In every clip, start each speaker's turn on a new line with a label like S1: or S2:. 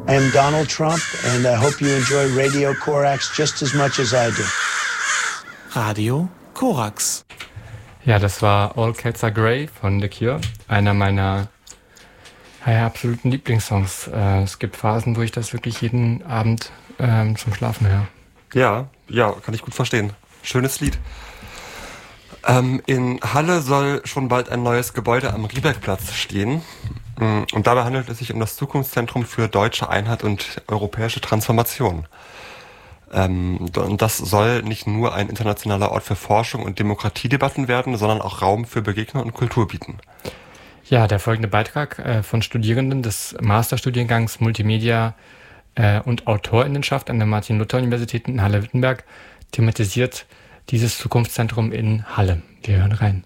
S1: I am Donald Trump and I hope you enjoy Radio Korax just as much as I do.
S2: Radio Korax.
S3: Ja, das war All Cats Are Grey von The Cure, einer meiner absoluten Lieblingssongs. Es gibt Phasen, wo ich das wirklich jeden Abend zum Schlafen höre.
S4: Ja, kann ich gut verstehen. Schönes Lied. In Halle soll schon bald ein neues Gebäude am Riebergplatz stehen. Und dabei handelt es sich um das Zukunftszentrum für deutsche Einheit und europäische Transformation. Und das soll nicht nur ein internationaler Ort für Forschung und Demokratiedebatten werden, sondern auch Raum für Begegnung und Kultur bieten.
S3: Ja, der folgende Beitrag von Studierenden des Masterstudiengangs Multimedia und Autorinnenschaft an der Martin-Luther-Universität in Halle-Wittenberg thematisiert dieses Zukunftszentrum in Halle. Wir hören rein.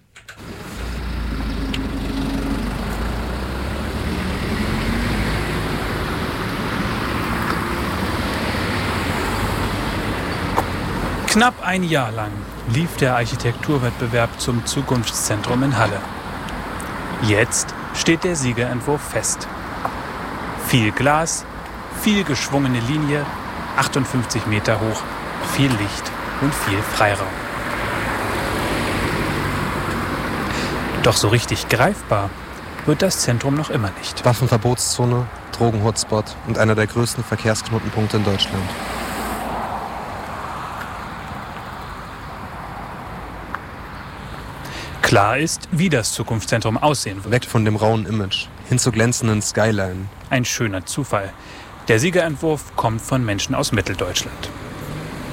S2: Knapp ein Jahr lang lief der Architekturwettbewerb zum Zukunftszentrum in Halle. Jetzt steht der Siegerentwurf fest. Viel Glas, viel geschwungene Linie, 58 Meter hoch, viel Licht und viel Freiraum. Doch so richtig greifbar wird das Zentrum noch immer nicht.
S5: Waffenverbotszone, Drogen-Hotspot und einer der größten Verkehrsknotenpunkte in Deutschland.
S2: Klar ist, wie das Zukunftszentrum aussehen wird.
S5: Weg von dem rauen Image, hin zur glänzenden Skyline.
S2: Ein schöner Zufall. Der Siegerentwurf kommt von Menschen aus Mitteldeutschland.